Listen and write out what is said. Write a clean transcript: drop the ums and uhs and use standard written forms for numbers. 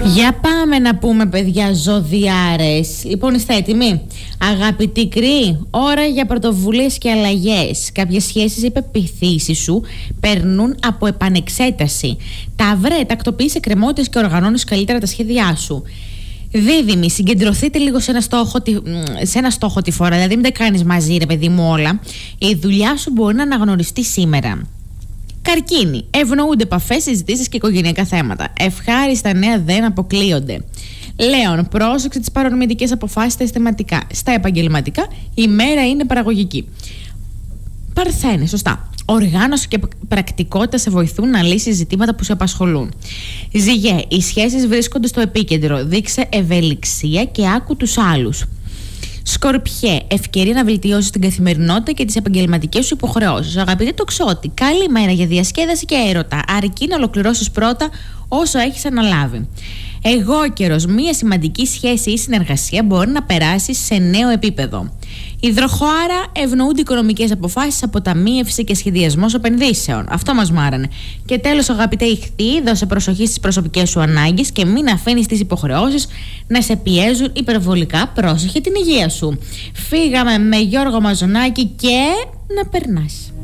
Για πάμε να πούμε, παιδιά, ζωδιάρες. Λοιπόν, είστε έτοιμοι? Αγαπητή κρυ, ώρα για πρωτοβουλίες και αλλαγές. Κάποιες σχέσεις ή πεποιθήσεις σου περνούν από επανεξέταση. Τακτοποιείς εκκρεμότητες και οργανώνεις καλύτερα τα σχέδιά σου. Δίδυμοι, συγκεντρωθείτε λίγο σε ένα στόχο τη φορά. Δηλαδή, μην τα κάνεις μαζί, ρε παιδί μου, όλα. Η δουλειά σου μπορεί να αναγνωριστεί σήμερα. Καρκίνοι, ευνοούνται επαφές, συζητήσεις και οικογενειακά θέματα. Ευχάριστα νέα δεν αποκλείονται. Λέων, πρόσεξε τις παρορμητικές αποφάσεις στα αισθηματικά. Στα επαγγελματικά, η μέρα είναι παραγωγική. Παρθένε, σωστά. Οργάνωση και πρακτικότητα σε βοηθούν να λύσεις ζητήματα που σε απασχολούν. Ζυγέ, οι σχέσεις βρίσκονται στο επίκεντρο. Δείξε ευελιξία και άκου τους άλλους. Σκορπιέ, ευκαιρία να βελτιώσεις την καθημερινότητα και τις επαγγελματικές σου υποχρεώσεις. Αγαπητέ τοξότη, καλή μέρα για διασκέδαση και έρωτα. Αρκεί να ολοκληρώσεις πρώτα όσο έχεις αναλάβει. Εγώκερος, μία σημαντική σχέση ή συνεργασία μπορεί να περάσει σε νέο επίπεδο. Υδροχοάρα, ευνοούνται οικονομικές αποφάσεις, αποταμίευση και σχεδιασμός επενδύσεων. Αυτό μας μάρανε. Και τέλος, αγαπητέ Ιχθύ, δώσε προσοχή στις προσωπικές σου ανάγκες και μην αφήνεις τις υποχρεώσεις να σε πιέζουν υπερβολικά. Πρόσεχε την υγεία σου. Φύγαμε με Γιώργο Μαζονάκη και να περνάς.